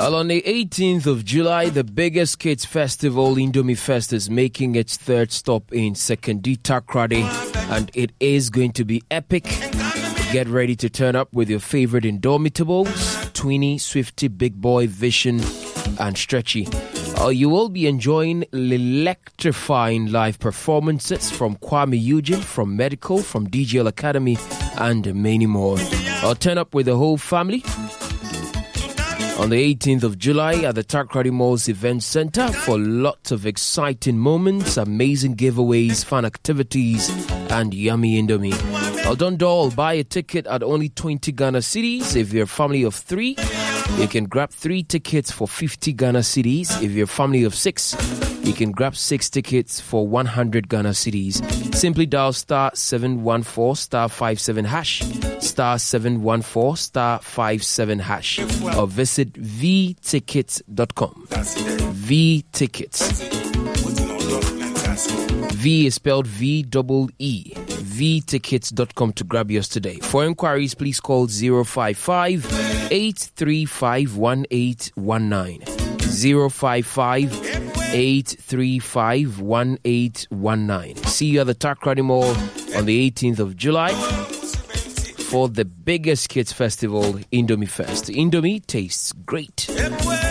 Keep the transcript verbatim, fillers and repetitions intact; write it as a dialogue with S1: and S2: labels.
S1: Well, on the eighteenth of July, the biggest kids festival, Indomie Fest, is making its third stop in Sekondi Takoradi, and it is going to be epic. Get ready to turn up with your favorite Indomitables, Twinnie, Swifty, Big Boy, Vision, and Stretchy. Uh, you will be enjoying electrifying live performances from Kwame Eugene, from Medical, from D J L Academy, and many more. I'll turn up with the whole family on the eighteenth of July at the Takoradi Malls Event Center for lots of exciting moments, amazing giveaways, fun activities, and yummy Indomie. Well, don't dull. Buy a ticket at only twenty Ghana cedis. If you're a family of three, you can grab three tickets for fifty Ghana cedis. If you're a family of six, you can grab six tickets for one hundred Ghana cedis. Simply dial star seven one four star five seven hash, star seven one four star five seven hash, or visit v tickets dot com. V Tickets. V is spelled V double E. v tickets dot com to grab yours today. For inquiries, please call zero five five eight three five one eight one nine. zero five five eight three five one eight one nine. See you at the Takoradi Mall on the eighteenth of July for the biggest kids festival, Indomie Fest. Indomie tastes great.